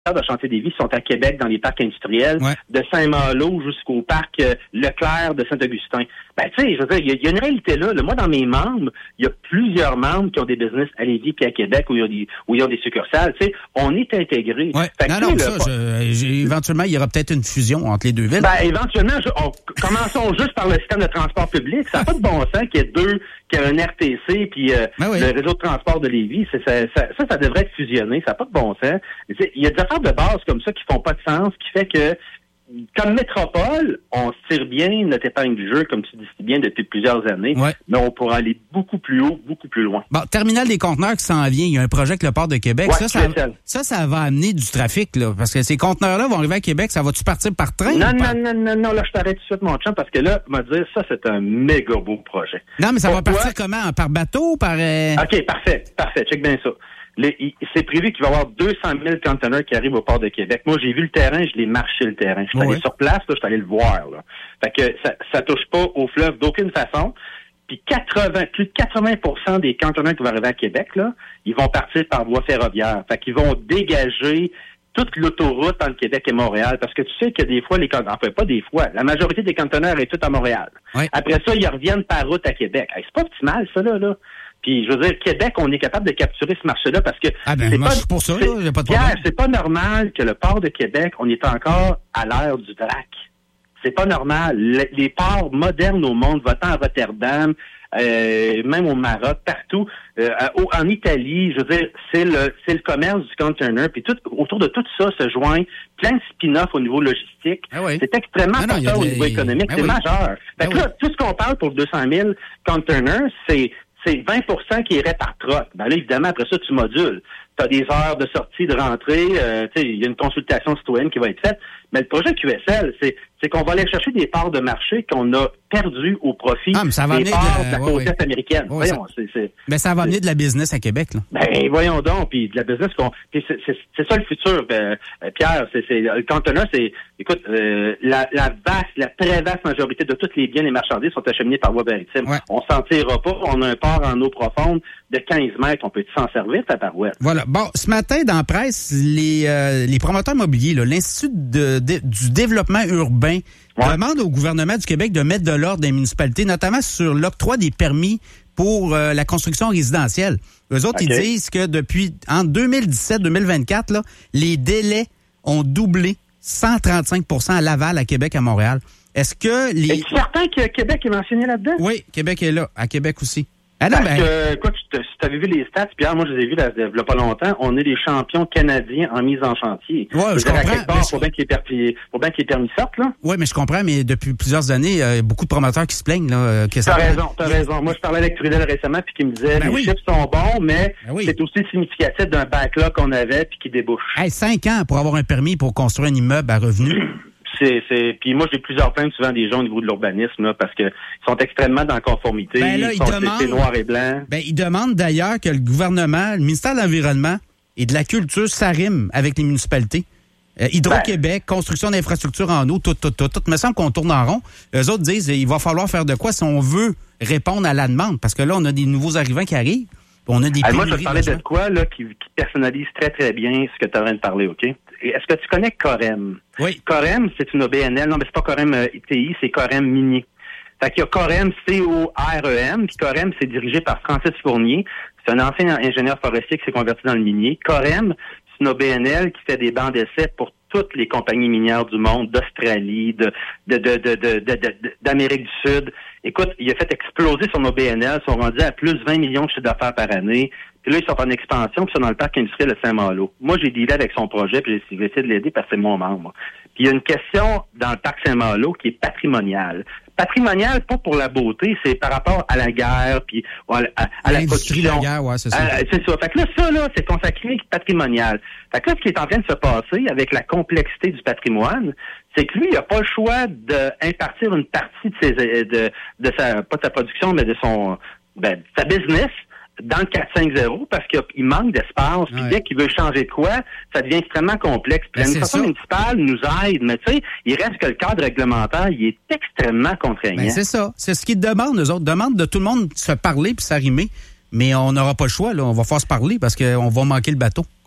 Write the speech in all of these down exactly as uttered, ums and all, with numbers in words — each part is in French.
de Chantier des Vies sont à Québec, dans les parcs industriels, ouais. de Saint-Malo jusqu'au parc euh, Leclerc de Saint-Augustin. Ben, tu sais, je veux dire, il y, y a une réalité là, là. Moi, dans mes membres, il y a plusieurs membres qui ont des business à Lévis puis à Québec où il y a des, où ils ont des succursales. Tu sais, on est intégrés. Ouais. Non, non, ça, je, j'ai, éventuellement, il y aura peut-être une fusion entre les deux villes. Ben, éventuellement, je, on, commençons juste par le système de transport public. Ça n'a pas de bon sens qu'il y ait deux, qu'il y ait un R T C puis euh, ben oui. le réseau de transport de Lévis. C'est, ça, ça, ça, ça devrait être fusionné. Ça n'a pas de bon sens. Il y a des affaires de base comme ça qui font pas de sens, qui fait que comme métropole, on se tire bien notre épingle du jeu, comme tu dis si bien, depuis plusieurs années, ouais. mais on pourra aller beaucoup plus haut, beaucoup plus loin. Bon, terminal des conteneurs qui s'en vient, il y a un projet avec le port de Québec. Ouais, ça, ça, ça, ça va amener du trafic, là, parce que ces conteneurs-là vont arriver à Québec, ça va-tu partir par train? Non, par... non, non, non, non, là, je t'arrête tout de suite, mon chum, parce que là, on va dire, ça, c'est un méga beau projet. Non, mais ça Pourquoi? va partir comment? Par bateau, par... Euh... OK, parfait, parfait, check bien ça. Les, c'est prévu qu'il va y avoir deux cent mille conteneurs qui arrivent au port de Québec. Moi, j'ai vu le terrain, je l'ai marché le terrain. Je suis allé ouais. sur place, là, je suis allé le voir. Là. Fait que ça, ça touche pas au fleuve d'aucune façon. Puis quatre-vingts, plus de quatre-vingts pour cent des conteneurs qui vont arriver à Québec, là, ils vont partir par voie ferroviaire. Fait qu'ils vont dégager toute l'autoroute entre Québec et Montréal. Parce que tu sais que des fois, les conteneurs, enfin pas des fois, la majorité des conteneurs est tout à Montréal. Ouais. Après ça, ils reviennent par route à Québec. Hey, c'est pas optimal, ça, là, là. Puis, je veux dire, Québec, on est capable de capturer ce marché-là parce que... Ah ben, c'est moi, pas, je suis pour ça, c'est, là, y a pas de Pierre, problème. c'est pas normal que le port de Québec, on est encore à l'ère du drac. C'est pas normal. Les, les ports modernes au monde, va-t'en à Rotterdam, euh, même au Maroc, partout, euh, en Italie, je veux dire, c'est le c'est le commerce du container, puis tout autour de tout ça se joint plein de spin-off au niveau logistique. Ah oui. C'est extrêmement ah non, important au des... niveau économique, ah c'est oui. majeur. Fait que ah là, oui. tout ce qu'on parle pour deux cent mille containers, c'est c'est vingt pour cent qui irait par troc. Ben là, évidemment, après ça, tu modules. Tu as des heures de sortie, de rentrée, euh, tu sais, il y a une consultation citoyenne qui va être faite. Mais le projet Q S L, c'est, c'est qu'on va aller chercher des parts de marché qu'on a perdues au profit ah, mais ça va des parts de, de la ouais, côte ouais. est américaine. Ouais, voyons, ça... c'est, c'est... Mais ça va amener de la business à Québec, là. Ben, voyons donc, puis de la business qu'on... Puis c'est, c'est, c'est ça le futur, ben, Pierre, c'est, c'est, le conteneur, c'est... Écoute, euh, la, la vaste, la très vaste majorité de tous les biens et marchandises sont acheminés par voie maritime. Ouais. On s'en tirera pas, on a un port en eau profonde de quinze mètres, on peut s'en servir, ta parouette. Voilà. Bon, ce matin, dans la presse, les, euh, les promoteurs immobiliers, là, l'Institut de, de, du développement urbain ouais. demande au gouvernement du Québec de mettre de l'ordre des municipalités, notamment sur l'octroi des permis pour euh, la construction résidentielle. Eux autres, okay. ils disent que depuis en deux mille dix-sept deux mille vingt-quatre, là, les délais ont doublé cent trente-cinq pour cent à Laval, à Québec, à Montréal. Est-ce que les... Es-tu certain que Québec est mentionné là-dedans? Oui, Québec est là, à Québec aussi. Ah non, Parce ben... que, quoi, tu si avais vu les stats, Pierre, moi, je les ai vus il n'y a pas longtemps, on est les champions canadiens en mise en chantier. Oui, je, je comprends. À part, faut, bien que les permis, faut bien que les permis sortent, là. Oui, mais je comprends, mais depuis plusieurs années, il y a beaucoup de promoteurs qui se plaignent, là. Que ça... T'as raison, t'as yeah. raison. Moi, je parlais avec Trudel récemment, puis qui me disait, ben les oui. chiffres sont bons, mais ben oui. c'est aussi significatif d'un backlog qu'on avait, puis qui débouche. Hey, cinq ans pour avoir un permis pour construire un immeuble à revenu. C'est, c'est, puis moi, j'ai plusieurs plaintes souvent des gens au niveau de l'urbanisme, là, parce que ils sont extrêmement dans la conformité. Ben là, ils sont, sont demandent, c'est noir et blanc. Ben, ils demandent d'ailleurs que le gouvernement, le ministère de l'Environnement et de la Culture s'arriment avec les municipalités. Euh, Hydro-Québec, ben, construction d'infrastructures en eau, tout, tout, tout, tout. Il me semble qu'on tourne en rond. Eux autres disent, il va falloir faire de quoi si on veut répondre à la demande, parce que là, on a des nouveaux arrivants qui arrivent. On a des Alors, moi, je vais te parler de quoi, là, qui, qui personnalise très, très bien ce que tu as en de parler, OK? Est-ce que tu connais Corem? Oui. Corem, c'est une O B N L. Non, mais c'est pas Corem euh, I T I, c'est Corem Minier. Fait qu'il y a Corem, C O R E M, puis Corem, c'est dirigé par Francis Fournier. C'est un ancien ingénieur forestier qui s'est converti dans le minier. Corem, c'est une O B N L qui fait des bancs d'essai pour toutes les compagnies minières du monde, d'Australie, de, de, de, de, de, de, de d'Amérique du Sud. Écoute, il a fait exploser son O B N L, ils sont rendus à plus de vingt millions de chiffres d'affaires par année. Puis là, ils sont en expansion, puis ils sont dans le parc industriel de Saint-Malo. Moi, j'ai dealé avec son projet, puis j'ai essayé de l'aider parce que c'est mon membre. Puis il y a une question dans le parc Saint-Malo qui est patrimoniale. Patrimoniale, pas pour la beauté, c'est par rapport à la guerre, puis à, à, à la production. De la guerre, ouais, c'est ça. À, c'est ça. Fait que là, ça, là, c'est consacré patrimonial. Fait que là, ce qui est en train de se passer avec la complexité du patrimoine, c'est que lui, il n'a pas le choix d'impartir une partie de ses, de, de sa, pas de sa production, mais de son, ben, de sa business dans le quatre cinq zéro parce qu'il manque d'espace. Puis ouais. dès qu'il veut changer de quoi, ça devient extrêmement complexe. Puis ben l'administration municipale nous aide, mais tu sais, il reste que le cadre réglementaire, il est extrêmement contraignant. Ben c'est ça. C'est ce qu'ils demandent, eux autres. Demandent de tout le monde de se parler puis s'arrimer. Mais on n'aura pas le choix, là. On va faire se parler parce qu'on va manquer le bateau.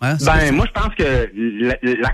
Hein, ben, moi, je pense que la, la